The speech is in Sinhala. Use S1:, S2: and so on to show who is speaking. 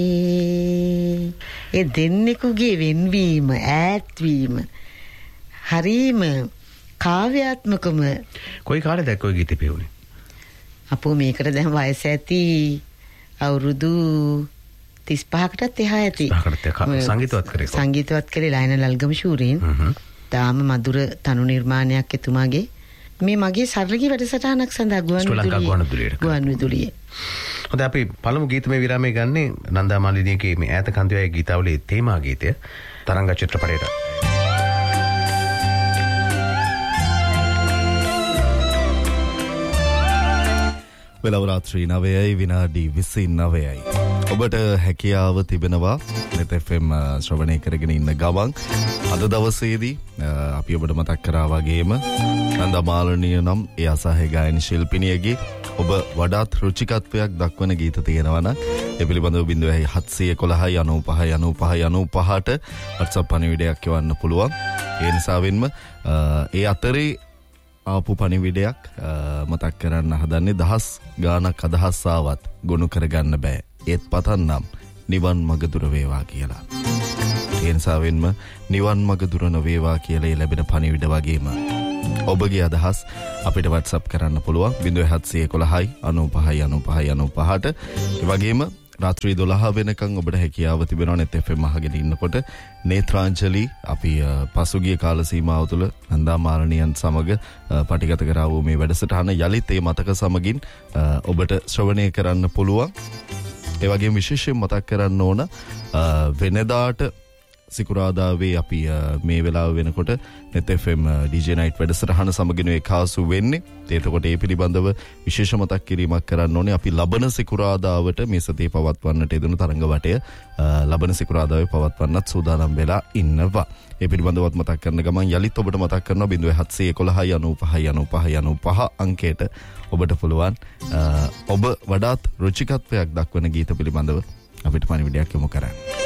S1: ඒ දෙන්නෙකුගේ වෙන්වීම ඈත්වීම හරීම කාව්‍යාත්මකම.
S2: කොයි කාලේ දැක්කෝ ගීතේ පෙවුනේ?
S1: අපෝ මේකට දැන් වයස ඇති අවුරුදු 35කටත් එහා ඇති. සංගීතවත් කරේ ලයන ලල්ගම ශූරීන්. තාම මధుර තනු නිර්මාණයක් එතුමාගේ. මේ මගේ සරලගේ වැඩසටහනක් සඳහා ගුවන්විදුලියේ.
S2: හොඳයි අපි පළමු ගීතමය විරාමයේ ගන්නේ නන්දා මාලිනියගේ මේ ඈත කන්දේ ගීතාවලියේ තේමා ගීතය තරංග චිත්‍රපටයට.
S3: වෙලව රාත්‍රී 9යි විනාඩි 29යි. ඔබට හැකියාව තිබෙනවා net FM ශ්‍රවණය කරගෙන ඉන්න ගමන් අද දවසේදී අපි ඔබට මතක් කරා වගේම නන්දා මාලිනිය නම් ඒ අසහාය ගායන ශිල්පිනියගේ ඔබ වඩාත් රුචිකත්වයක් දක්වන ගීත තියෙනවා නම් ඒ පිළිබඳව 0795959595ට WhatsApp පණිවිඩයක් යවන්න පුළුවන්. ඒ නිසාවෙන්ම ඒ අතරේ ආපු පණිවිඩයක් මතක් කරන්න හදන්නේ දහස් ගානක් අදහස් ආවත් ගොනු කරගන්න බෑ. ඒත් පතන්නම් නිවන් මඟ දුර වේවා කියලා. ඒ නිසාවෙන්ම නිවන් මඟ දුර නොවේවා කියලා ලැබෙන පණිවිඩ වගේම ඔබගේ අදහස් අපිට WhatsApp කරන්න පුළුවන් 0711959595ට. ඒ වගේම රාත්‍රී 12 වෙනකන් ඔබට හැකියාව තිබෙනවා net FM අහගෙන ඉන්නකොට නේත්‍රාංජලි අපි පසුගිය කාල සීමාව තුළ නන්දා මාලිනියන් සමග පටිගත කරා වූ මේ වැඩසටහන යලිත් ඒ මතක සමගින් ඔබට ශ්‍රවණය කරන්න පුළුවන්. ඒ වගේම විශේෂයෙන් මතක් කරන්න ඕන වෙනදාට සිකුරාදාවේ අපි මේ වෙලාව වෙනකොට net FM DJ night වැඩසටහන සමගින් ඒකාසු වෙන්නේ. එතකොට ඒ පිළිබඳව විශේෂ මතක් කිරීමක් කරන්න ඕනේ. අපි ලබන සිකුරාදාවට මේ සතියේ පවත්වන්නට යෙදුණු තරංග වටය ලබන සිකුරාදාවේ පවත්වන්නත් සූදානම් වෙලා ඉන්නවා. ඒ පිළිබඳවත් මතක් කරන ගමන් යලිත් ඔබට මතක් කරනවා 0711959595 අංකයට ඔබට පුළුවන් ඔබ වඩාත් රුචිකත්වයක් දක්වන ගීත පිළිබඳව අපිට පණිවිඩයක් යොමු කරන්න.